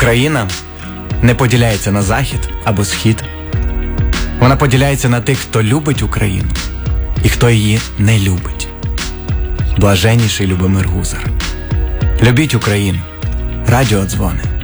Україна не поділяється на захід або схід. Вона поділяється на тих, хто любить Україну і хто її не любить. Блаженніший Любомир Гузар. Любіть Україну. Радіо Дзвони.